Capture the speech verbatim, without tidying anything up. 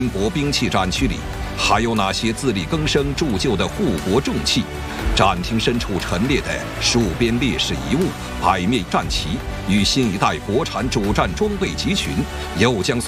博兵器展区里，还有哪些自力更生铸就的护国重器？展厅深处陈列的数边烈士遗物、百面战旗，与新一代国产主战装备集群，又将